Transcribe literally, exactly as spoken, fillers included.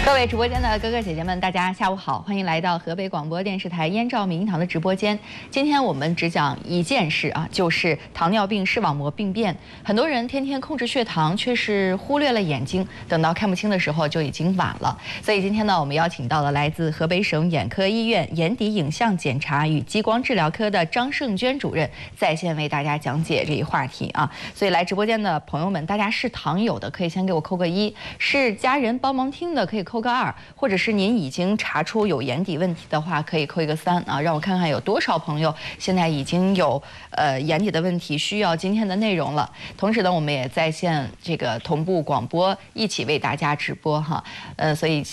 各位直播间的哥哥姐姐们，大家下午好，欢迎来到河北广播电视台燕赵明堂的直播间。今天我们只讲一件事啊，就是糖尿病视网膜病变。很多人天天控制血糖，却是忽略了眼睛，等到看不清的时候就已经晚了。所以今天呢，我们邀请到了来自河北省眼科医院眼底影像检查与激光治疗科的张胜娟主任，在线为大家讲解这一话题啊。所以来直播间的朋友们，大家是糖友的可以先给我扣个一，是家人帮忙听的可以扣个二，或者是您已经查出有眼底问题的话，可以扣一个三啊，让我看看有多少朋友现在已经有呃眼底的问题需要今天的内容了。同时呢，我们也在线这个同步广播，一起为大家直播哈，呃，所以。